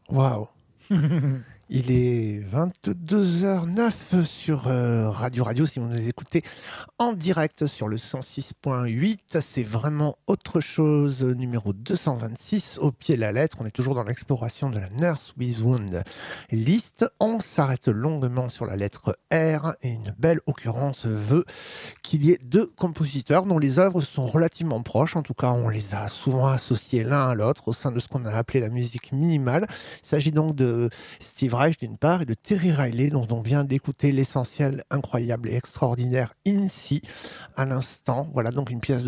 Waouh. Il est 22h09 sur Radio si vous nous écoutez en direct sur le 106.8. C'est vraiment autre chose, numéro 226, au pied de la lettre. On est toujours dans l'exploration de la Nurse with Wound list. On s'arrête longuement sur la lettre R et une belle occurrence veut qu'il y ait deux compositeurs dont les œuvres sont relativement proches. En tout cas, on les a souvent associés l'un à l'autre au sein de ce qu'on a appelé la musique minimale. Il s'agit donc de Steve Reich d'une part et de Terry Riley dont on vient d'écouter l'essentiel incroyable et extraordinaire INSEE à l'instant. Voilà donc une pièce de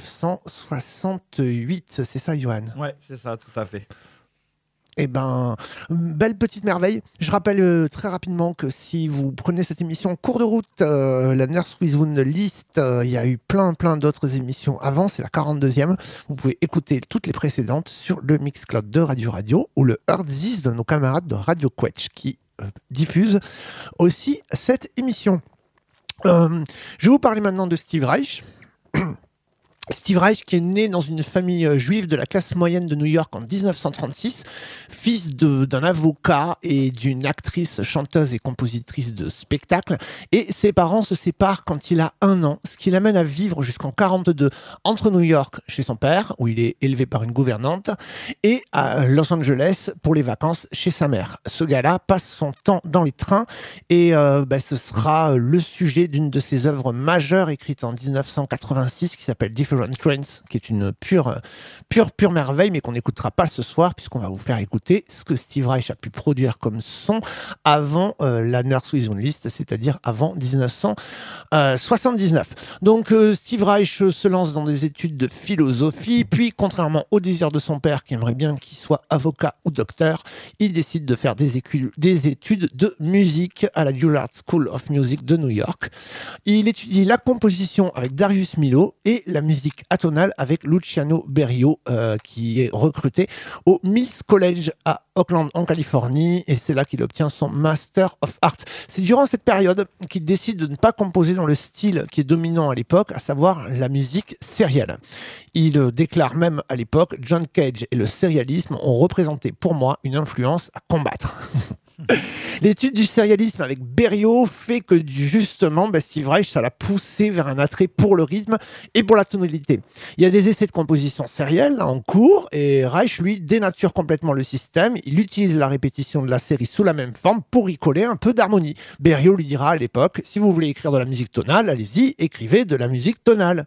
1968. C'est ça, Johan? Ouais, c'est ça, tout à fait. Eh ben, belle petite merveille. Je rappelle très rapidement que si vous prenez cette émission en cours de route, la Nurse with Wound list, il y a eu plein d'autres émissions avant, c'est la 42e. Vous pouvez écouter toutes les précédentes sur le Mixcloud de Radio ou le Heartzis de nos camarades de Radio Quetch qui diffusent aussi cette émission. Je vais vous parler maintenant de Steve Reich. Steve Reich qui est né dans une famille juive de la classe moyenne de New York en 1936, fils d'un avocat et d'une actrice, chanteuse et compositrice de spectacles. Et ses parents se séparent quand il a 1 an, ce qui l'amène à vivre jusqu'en 1942 entre New York chez son père, où il est élevé par une gouvernante, et à Los Angeles pour les vacances chez sa mère. Ce gars-là passe son temps dans les trains et ce sera le sujet d'une de ses œuvres majeures écrites en 1986 qui s'appelle Different Trains, qui est une pure merveille, mais qu'on n'écoutera pas ce soir, puisqu'on va vous faire écouter ce que Steve Reich a pu produire comme son avant la Nurse with Wound list, c'est-à-dire avant 1979. Donc Steve Reich se lance dans des études de philosophie, puis contrairement au désir de son père, qui aimerait bien qu'il soit avocat ou docteur, il décide de faire des études de musique à la Juilliard School of Music de New York. Il étudie la composition avec Darius Milhaud et la musique atonale avec Luciano Berio, qui est recruté au Mills College à Oakland en Californie, et c'est là qu'il obtient son Master of Art. C'est durant cette période qu'il décide de ne pas composer dans le style qui est dominant à l'époque, à savoir la musique sérielle. Il déclare même à l'époque: John Cage et le sérialisme ont représenté pour moi une influence à combattre. L'étude du sérialisme avec Berio fait que justement Steve Reich, ça l'a poussé vers un attrait pour le rythme et pour la tonalité. Il y a des essais de composition sérielle en cours et Reich, lui, dénature complètement le système. Il utilise la répétition de la série sous la même forme pour y coller un peu d'harmonie. Berio lui dira à l'époque: si vous voulez écrire de la musique tonale, allez-y, écrivez de la musique tonale.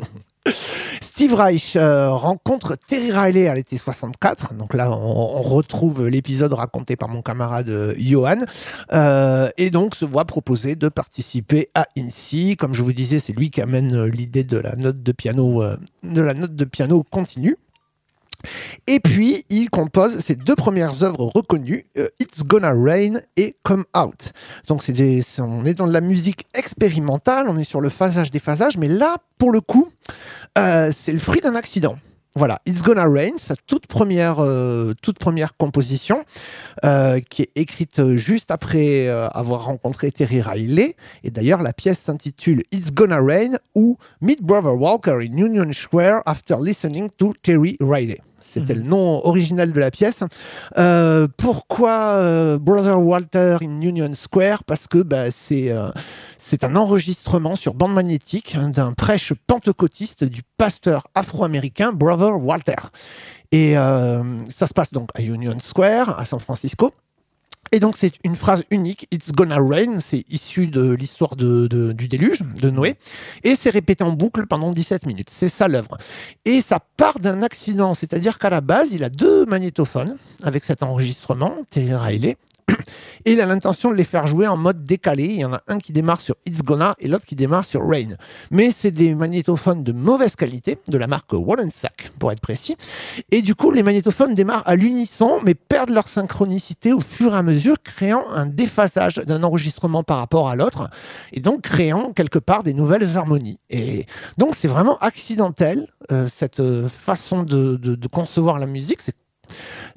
Steve Reich rencontre Terry Riley à l'été 64. Donc là, on retrouve l'épisode raconté par mon camarade Johan. Et donc, se voit proposer de participer à INSEE. Comme je vous disais, c'est lui qui amène l'idée de la note de piano continue. Et puis, il compose ses 2 premières œuvres reconnues, It's Gonna Rain et Come Out. Donc, on est dans de la musique expérimentale, on est sur le phasage des phasages, mais là, pour le coup, c'est le fruit d'un accident. Voilà, It's Gonna Rain, sa toute première composition, qui est écrite juste après avoir rencontré Terry Riley. Et d'ailleurs, la pièce s'intitule It's Gonna Rain ou Meet Brother Walker in Union Square after listening to Terry Riley. C'était le nom original de la pièce. Pourquoi Brother Walter in Union Square? Parce que c'est un enregistrement sur bande magnétique d'un prêche pentecôtiste du pasteur afro-américain Brother Walter. Et ça se passe donc à Union Square, à San Francisco. Et donc, c'est une phrase unique, It's Gonna Rain, c'est issu de l'histoire du déluge, de Noé, et c'est répété en boucle pendant 17 minutes. C'est ça l'œuvre. Et ça part d'un accident, c'est-à-dire qu'à la base, il a 2 magnétophones avec cet enregistrement, Terry Riley, et il a l'intention de les faire jouer en mode décalé. Il y en a un qui démarre sur It's Gonna et l'autre qui démarre sur Rain. Mais c'est des magnétophones de mauvaise qualité, de la marque Wallensack pour être précis. Et du coup, les magnétophones démarrent à l'unisson, mais perdent leur synchronicité au fur et à mesure, créant un déphasage d'un enregistrement par rapport à l'autre, et donc créant quelque part des nouvelles harmonies. Et donc, c'est vraiment accidentel, cette façon de concevoir la musique.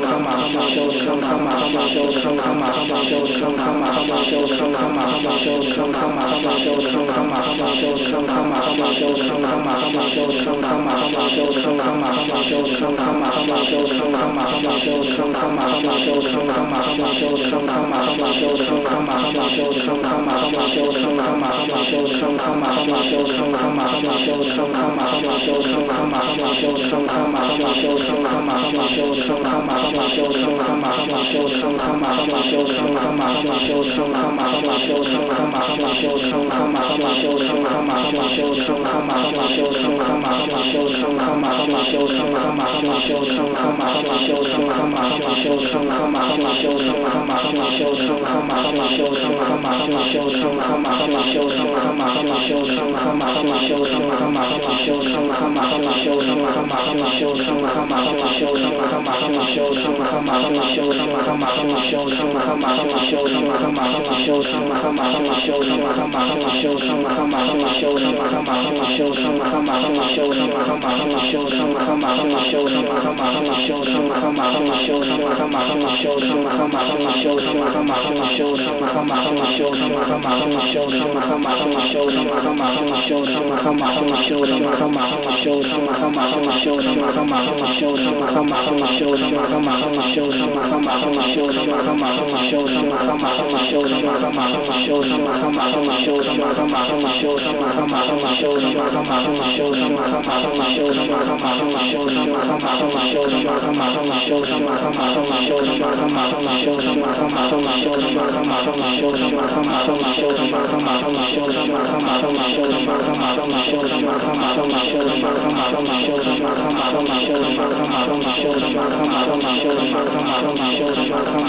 Come